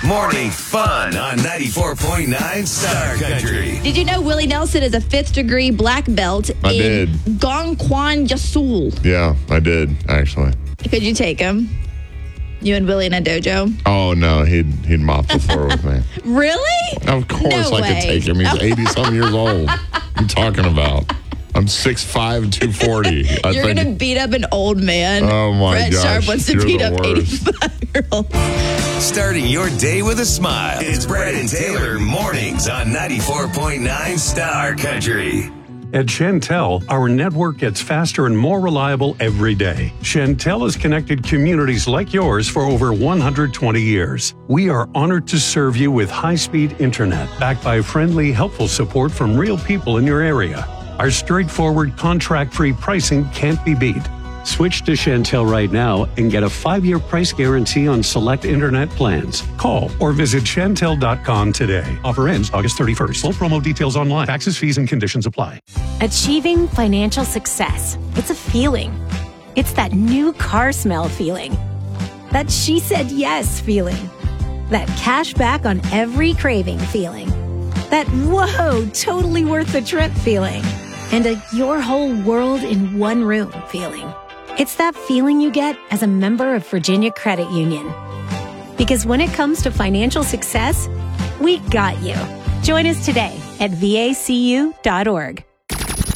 Morning fun on 94.9 Star Country. Did you know Willie Nelson is a 5th degree black belt I in did. Gong Quan Yasul? Yeah, I did, actually. Could you take him? You and Willie in a dojo? Oh, no, he'd mop the floor with me. Really? Of course No I could way. take him. He's 80-something years old. What are you talking about? I'm 6'5", 240. You're going to beat up an old man. Oh, my Brett gosh. Sharp wants to You're beat the up worst. 85-year-olds. Starting your day with a smile. It's Brett and Taylor mornings on 94.9 Star Country. At Chantel, our network gets faster and more reliable every day. Chantel has connected communities like yours for over 120 years. We are honored to serve you with high-speed internet, backed by friendly, helpful support from real people in your area. Our straightforward, contract-free pricing can't be beat. Switch to Chantel right now and get a 5-year price guarantee on select internet plans. Call or visit Chantel.com today. Offer ends August 31st. Full promo details online. Taxes, fees, and conditions apply. Achieving financial success. It's a feeling. It's that new car smell feeling. That she said yes feeling. That cash back on every craving feeling. That whoa, totally worth the trip feeling. And a your whole world in one room feeling. It's that feeling you get as a member of Virginia Credit Union. Because when it comes to financial success, we got you. Join us today at vacu.org.